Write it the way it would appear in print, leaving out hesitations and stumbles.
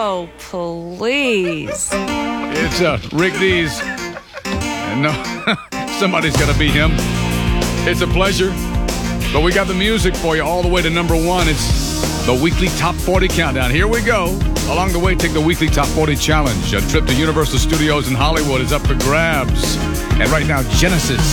Oh, please. It's Rick Dees. And no, somebody's got to beat him. It's a pleasure. But we got the music for you all the way to number one. It's the weekly Top 40 Countdown. Here we go. Along the way, take the weekly Top 40 Challenge. A trip to Universal Studios in Hollywood is up for grabs. And right now, Genesis